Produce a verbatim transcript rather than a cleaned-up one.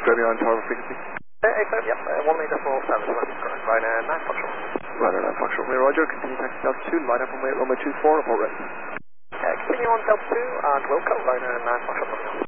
Romeo on tower frequency. Uh, Excellent, yep, uh, one meter for seven, so that's correct. Right, uh, nine Foxtrot. Runner nine Foxtrot, Romeo Roger, continue taxi Delta two, line up runway, runway two four, report ready. Uh, continue on Delta two, and Wilco, line uh, nine Foxtrot.